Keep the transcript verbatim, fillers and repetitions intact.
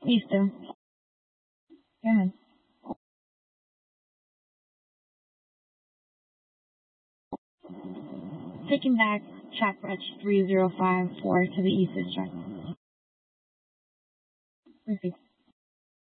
Easton. Go ahead. Taking back track bridge three zero five four to the east is Proceed.